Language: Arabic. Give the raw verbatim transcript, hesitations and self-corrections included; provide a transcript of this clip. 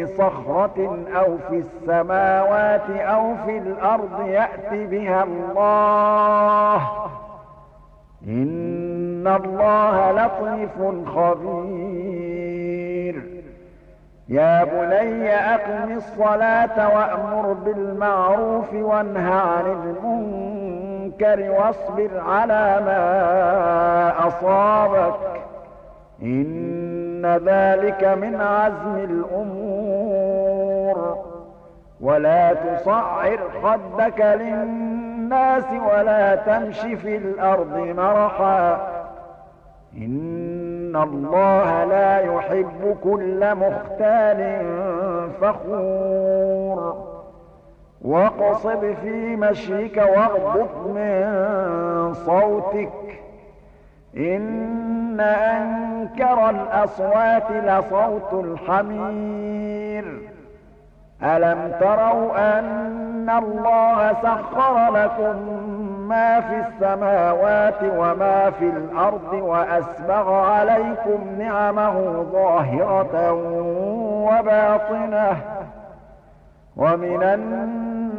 في صخرة أو في السماوات أو في الأرض يأت بها الله إن الله لطيف خبير يا بني أقم الصلاة وأمر بالمعروف وانه عن المنكر واصبر على ما أصابك إن ذلك من عزم الأمور ولا تصعر خدك للناس ولا تمش في الأرض مرحا إن الله لا يحب كل مختال فخور واقصد في مشيك واغضض من صوتك إن أنكر الأصوات لصوت الحمير ألم تروا أن الله سخر لكم ما في السماوات وما في الأرض وأسبغ عليكم نعمه ظاهرة وباطنة ومن الناس